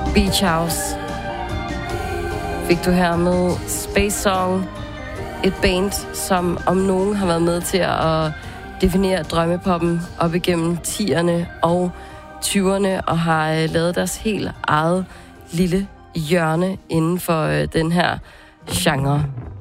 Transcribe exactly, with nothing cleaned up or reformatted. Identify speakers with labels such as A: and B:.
A: Beach House fik du her med Space Song. Et band, som om nogen har været med til at definere drømmepoppen op igennem tierne og tyverne, og har øh, lavet deres helt eget lille hjørne inden for øh, den her genre.